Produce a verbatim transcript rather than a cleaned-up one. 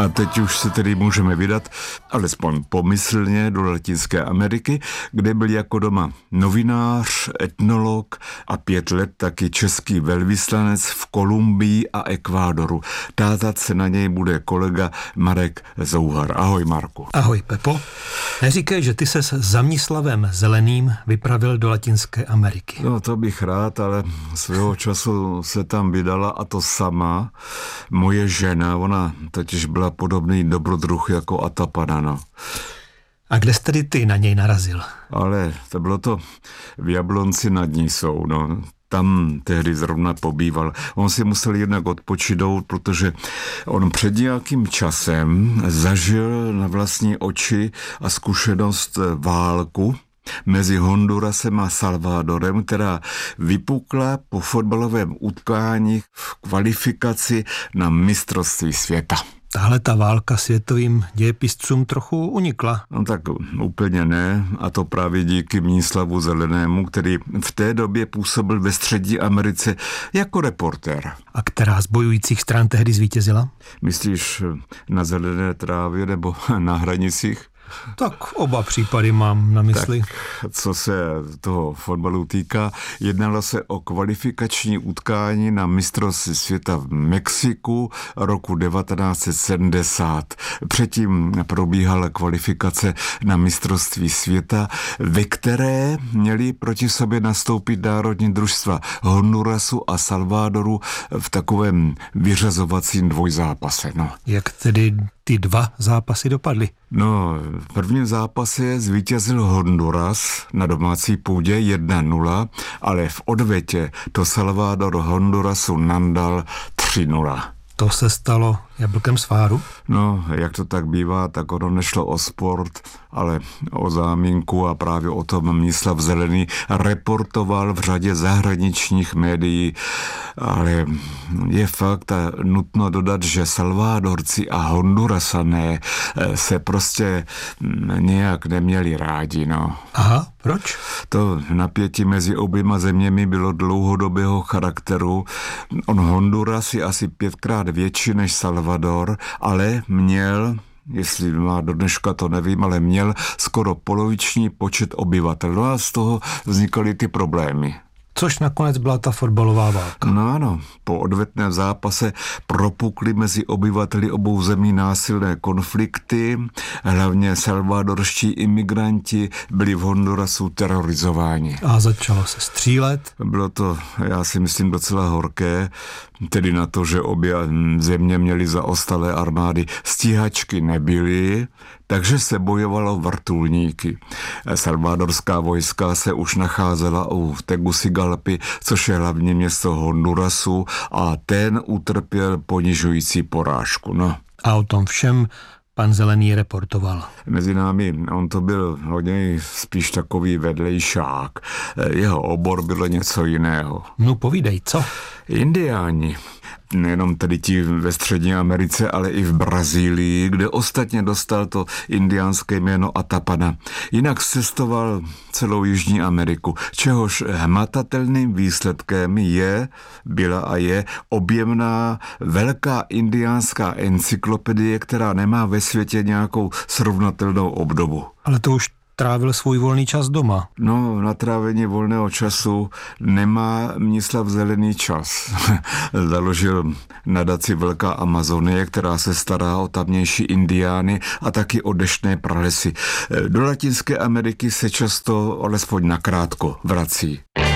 A teď už se tedy můžeme vydat, alespoň pomyslně, do Latinské Ameriky, kde byl jako doma novinář, etnolog a pět let taky český velvyslanec v Kolumbii a Ekvádoru. Tátat se na něj bude kolega Marek Zouhar. Ahoj, Marku. Ahoj, Pepo. Neříkej, že ty ses za Mnislavem Zeleným vypravil do Latinské Ameriky. No, to bych rád, ale svého času se tam vydala, a to sama moje žena. Ona totiž byla podobný dobrodruh jako Atapana, no. A kde jsi tedy ty na něj narazil? Ale to bylo to v Jablonci nad Nisou, no. Tam tehdy zrovna pobýval. On si musel jednak odpočinout, protože on před nějakým časem zažil na vlastní oči a zkušenost válku mezi Hondurasem a Salvadorem, která vypukla po fotbalovém utkání v kvalifikaci na mistrovství světa. Tahle ta válka světovým dějepiscům trochu unikla. No tak úplně ne, a to právě díky Mnislavu Zelenému, který v té době působil ve Střední Americe jako reportér. A která z bojujících stran tehdy zvítězila? Myslíš na zelené trávě nebo na hranicích? Tak oba případy mám na mysli. Tak, co se toho fotbalu týká, jednalo se o kvalifikační utkání na mistrovství světa v Mexiku roku devatenáct set sedmdesát. Předtím probíhala kvalifikace na mistrovství světa, ve které měli proti sobě nastoupit národní družstva Hondurasu a Salvadoru v takovém vyřazovacím dvojzápase. No. Jak tedy ty dva zápasy dopadly? No, v prvním zápase zvítězil Honduras na domácí půdě jedna nula, ale v odvetě to Salvador Hondurasu nandal tři nula. To se stalo jablkem sváru? No, jak to tak bývá, tak ono nešlo o sport, ale o záminku, a právě o tom Mnislav Zelený reportoval v řadě zahraničních médií, ale je fakt a nutno dodat, že Salvadorci a Hondurasané se prostě nějak neměli rádi, no. Aha, proč? To napětí mezi oběma zeměmi bylo dlouhodobého charakteru. On Honduras je asi pětkrát větší než Salvador, ale měl, jestli má do dneška, to nevím, ale měl skoro poloviční počet obyvatel. No a z toho vznikaly ty problémy. Což nakonec byla ta fotbalová válka. No ano, po odvetném zápase propukly mezi obyvateli obou zemí násilné konflikty, hlavně salvadorští imigranti byli v Hondurasu terorizováni. A začalo se střílet? Bylo to, já si myslím, docela horké, tedy na to, že obě země měly zaostalé armády. Stíhačky nebyly, takže se bojovalo vrtulníky. Salvadorská vojska se už nacházela u Tegucigalpy, což je hlavní město Hondurasu, a ten utrpěl ponižující porážku. No. A o tom všem pan Zelený reportoval. Mezi námi, on to byl hodně spíš takový vedlejšák. Jeho obor bylo něco jiného. No povídej, co? Indiáni. Nejenom tedy ti ve Střední Americe, ale i v Brazílii, kde ostatně dostal to indiánské jméno Atapana. Jinak cestoval celou Jižní Ameriku, čehož hmatatelným výsledkem je, byla a je objemná velká indiánská encyklopedie, která nemá ve světě nějakou srovnatelnou obdobu. Ale to už trávil svůj volný čas doma. No, na trávení volného času nemá Mnislav Zelený čas. Založil nadaci Velká Amazonie, která se stará o tamnější indiány a taky o deštné pralesy. Do Latinské Ameriky se často, alespoň nakrátko, vrací.